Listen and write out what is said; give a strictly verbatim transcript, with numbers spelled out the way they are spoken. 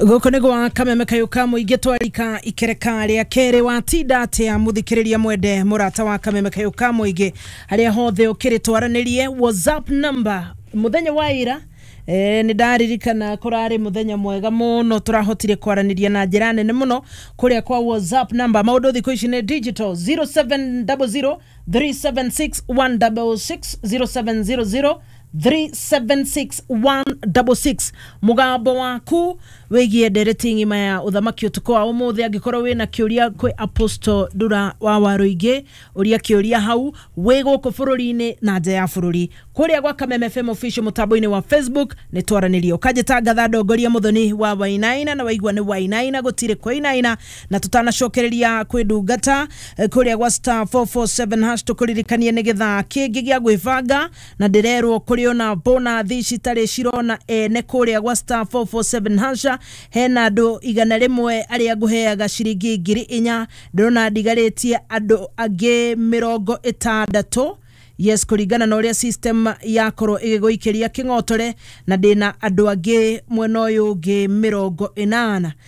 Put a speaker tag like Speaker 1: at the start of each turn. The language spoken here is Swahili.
Speaker 1: Gukonegwa Kameme Kayuka muingi twarika ikereka ria kere wa tida te amuthikiriria mwende murata wa Kameme Kayuka muingi haria hothe ukiri twaranirie WhatsApp number muthenya wa ira eh ni ndaririkana kurari muthenya mwega muno turahotire kwaraniria na njira nene muno kuria kwa WhatsApp number maundu thiko ici ni digital zero seven zero zero three seven six one six six zero seven zero zero three seven six one six six mugambo waku wegie directing ima ya uthamaki utuko wa umuthi angikorwo wina kiuria kwi Apostle Dura wa Waruige uria kiuria hau wego ko bururi-ini na nja ya bururi kuria gwa Kameme F M official mutambo-ini wa Facebook ni twaranirio kajitangatha ndongoria muthoni wa Wainaina na waigwa ni Wainaina gutire kwa Inaina na tutanacokereria kwidungata kuria gwa star four four seven hash tukuririkanie nigetha kingi gia gwivanga na ndirerwo kuriona bona thici tare cirona ene kuria gwa star four four seven hasha hena andu igana rimwe aria nguheaga ciringi ngiri inya ndona ndigaritie andu angi mirongo itandatu yes kurigana na uria system yakoro igiguikiria kingotore na ndina andu angi mwena uyu ngi mirongo inana